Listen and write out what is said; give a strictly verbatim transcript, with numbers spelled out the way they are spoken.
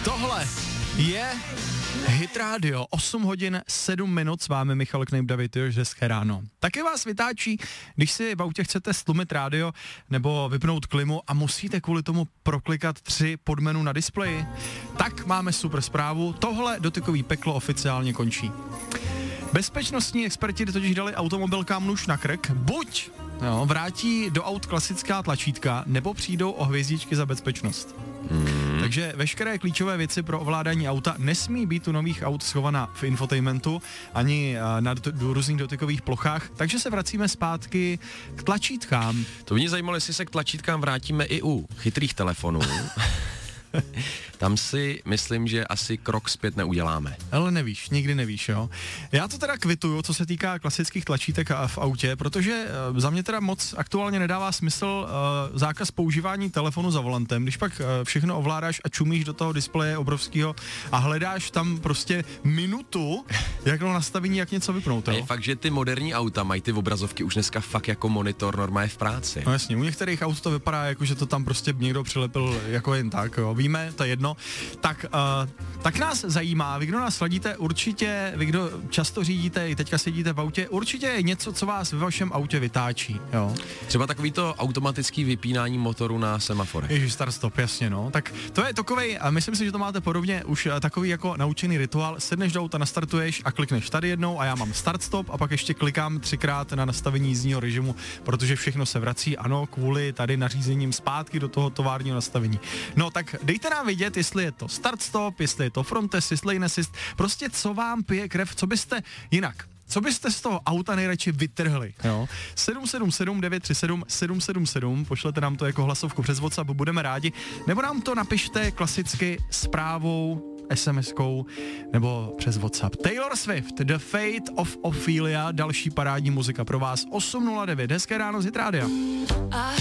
Tohle je Hit Radio, osm hodin sedm minut, s vámi Michal Knejp, David Jož, hezké ráno. Taky vás vytáčí, když si v autě chcete stlumit rádio nebo vypnout klimu a musíte kvůli tomu proklikat tři podmenu na displeji? Tak máme super zprávu, tohle dotykový peklo oficiálně končí. Bezpečnostní experti totiž dali automobilkám nůž na krk, buď jo, vrátí do aut klasická tlačítka, nebo přijdou o hvězdičky za bezpečnost. Hmm. Takže veškeré klíčové věci pro ovládání auta nesmí být u nových aut schovaná v infotainmentu ani na do, do různých dotykových plochách, takže se vracíme zpátky k tlačítkám. To mě zajímalo, jestli se k tlačítkám vrátíme i u chytrých telefonů. Tam si myslím, že asi krok zpět neuděláme. Ale nevíš, nikdy nevíš, jo. Já to teda kvituju, co se týká klasických tlačítek v autě, protože uh, za mě teda moc aktuálně nedává smysl uh, zákaz používání telefonu za volantem, když pak uh, všechno ovládáš a čumíš do toho displeje obrovského a hledáš tam prostě minutu, jak na nastavení, jak něco vypnout. A je fakt, že ty moderní auta mají ty obrazovky už dneska fakt jako monitor normálně v práci. No jasně, u některých aut to vypadá jako, že to tam prostě někdo přilepil jako jen tak, jo. Víme, to je jedno. Tak, uh, tak nás zajímá, vy kdo nás sledíte, určitě, vy kdo často řídíte, i teďka sedíte v autě, určitě je něco, co vás ve vašem autě vytáčí, jo. Třeba takový to automatický vypínání motoru na semaforech. Ježiš, start stop, jasně, no. Tak to je takovej, a myslím si, že to máte podobně, už takový jako naučený rituál, sedneš do auta, nastartuješ a klikneš tady jednou a já mám start stop a pak ještě klikám třikrát na nastavení jízdního režimu, protože všechno se vrací, ano, kvůli tady nařízením zpátky do toho továrního nastavení. No tak dejte nám vědět, jestli je to start stop, jestli je to front assist, lane assist, prostě co vám pije krev, co byste jinak. Co byste z toho auta nejradši vytrhli, jo? sedm sedm sedm devět tři sedm sedm sedm sedm, pošlete nám to jako hlasovku přes WhatsApp, budeme rádi, nebo nám to napište klasicky zprávou, SMSkou nebo přes WhatsApp. Taylor Swift, The Fate of Ophelia, další parádní muzika pro vás, osm nula devět, hezké ráno z Hit Rádia.